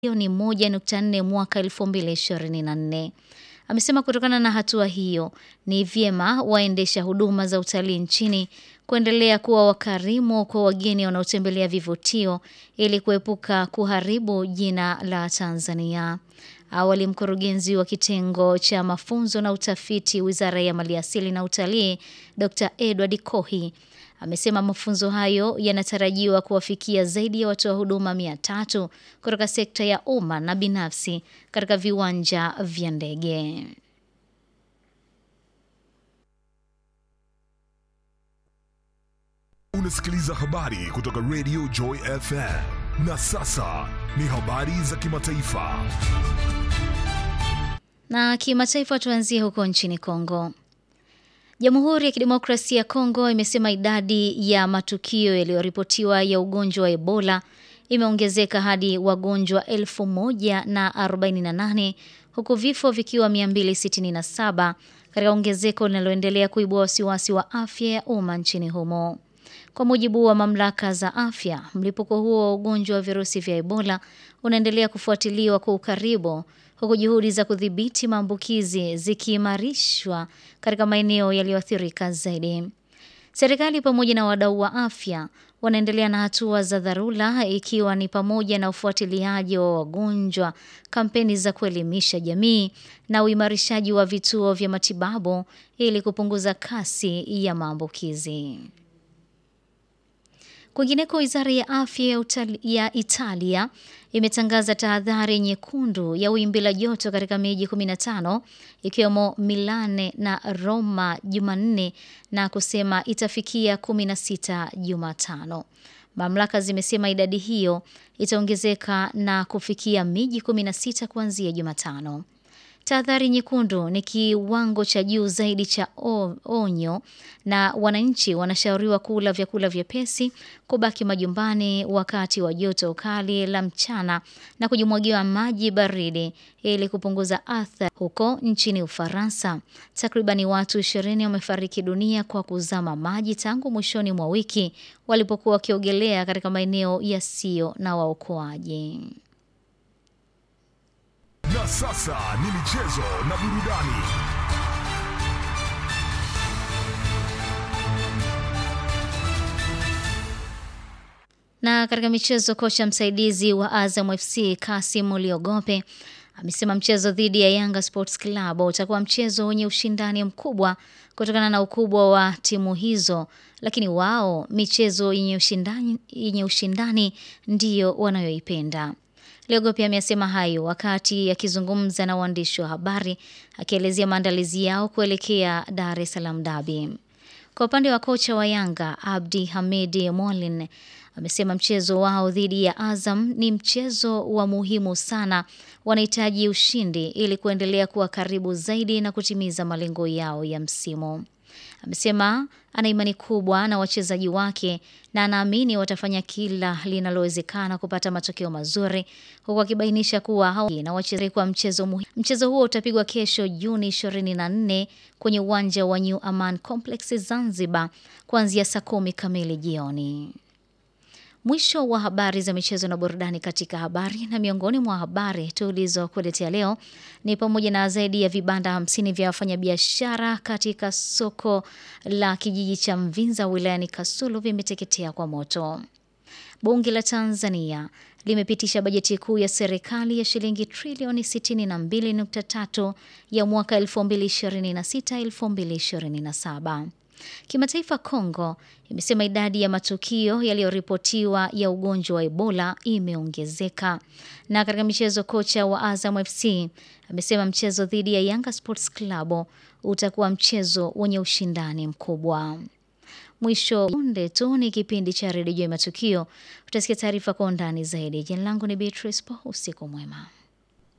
bilioni 1.4 mwaka 2024. Amesema kutokana na hatua hiyo ni vyema waendesha huduma za utalii nchini kuendelea kuwa wakarimu kwa wageni wanaotembelea vivutio ili kuepuka kuharibu jina la Tanzania. Awali mkurugenzi wa kitengo cha mafunzo na utafiti Wizara ya Maliasili na Utalii, Dr. Edward Kohi, amesema mafunzo hayo yanatarajiwa kuwafikia zaidi ya watoa huduma 300 kutoka sekta ya umma na binafsi katika viwanja vya ndege. Unasikiliza habari kutoka Radio Joy FM. Na sasa ni habari za kimataifa. Na kimataifa tuanzie huko nchini Kongo. Jamhuri ya Kidemokrasia ya Kongo imesema idadi ya matukio yaliyoripotiwa ya ugonjwa wa Ebola imeongezeka hadi wagonjwa 1048 huku vifo vikiwa 267 katika ongezeko linaloendelea kuibua wasiwasi wa afya ya umma nchini humo. Kwa mujibu wa mamlaka za afya, mlipuko huo wa ugonjwa wa virusi vya Ebola unaendelea kufuatiliwa kwa ukaribu huku juhudi za kudhibiti maambukizi zikiimarishwa katika maeneo yaliyoathirika zaidi. Serikali pamoja na wadau wa afya wanaendelea na hatua za dharura ikiwa ni pamoja na ufuatiliaji wa wagonjwa, kampeni za kuelimisha jamii na uimarishaji wa vituo vya matibabu ili kupunguza kasi ya maambukizi. Kwingineko, Wizara ya Afya ya Italia imetangaza tahadhari nyekundu ya wimbi la joto katika miji 15 ikiwemo Milane na Roma Jumanne na kusema itafikia 16 Jumatano. Mamlaka zimesema idadi hiyo itaongezeka na kufikia miji 16 kuanzia Jumatano. Tahadhari nyekundu ni kiwango cha juu zaidi cha onyo na wananchi wanashauriwa kula vyakula vyepesi, kubaki majumbani wakati wa joto kali la mchana na kujimwagia maji baridi ili kupunguza athari. Huko nchini Ufaransa, takribani watu 20 wamefariki dunia kwa kuzama maji tangu mwishoni mwa wiki walipokuwa wakiogelea katika maeneo yasiyo na waokoaji. Na sasa ni michezo na burudani. Na katika michezo, kocha msaidizi wa Azam FC Kasim Liogope amesema mchezo dhidi ya Yanga Sports Club utakuwa mchezo wenye ushindani mkubwa kutokana na ukubwa wa timu hizo, lakini wao michezo yenye ushindani ndiyo wanayoipenda. Liogope amesema hayo wakati akizungumza na waandishi wa habari akielezea maandalizi yao kuelekea Dar es Salaam Derby. Kwa upande wa kocha wa Yanga Abdi Hamid Mollin amesema mchezo wao dhidi ya Azam ni mchezo wa muhimu sana, wanahitaji ushindi ili kuendelea kuwa karibu zaidi na kutimiza malengo yao ya msimu. Amesema ana imani kubwa na wachezaji wake na anaamini watafanya kila linalowezekana kupata matokeo mazuri, huku akibainisha kuwa hao na wachezaji kwa mchezo muhimu. Mchezo huo utapigwa kesho Juni 24 kwenye uwanja wa New Aman Complex Zanzibar kuanzia saa 10 kamili jioni. Mwisho wa habari za michezo na burudani katika habari. Na miongoni mwa habari tulizokuletea leo ni pamoja na zaidi ya vibanda 50 vya wafanyabiashara katika soko la kijiji cha Mvinza wilayani Kasulu vimeteketea kwa moto. Bunge la Tanzania limepitisha bajeti kuu ya serikali ya shilingi trilioni 62.3 ya mwaka 2026-2027. Kimataifa, Kongo imesema idadi ya matukio yaliyoripotiwa ya ugonjwa wa Ebola imeongezeka. Na katika michezo, kocha wa Azam FC amesema mchezo dhidi ya Yanga Sports Club utakuwa mchezo wenye ushindani mkubwa. Mwisho punde tu ni kipindi cha Radio Joy Matukio. Utasikia taarifa kwa undani zaidi. Jina langu ni Beatrice Po. Usiku mwema.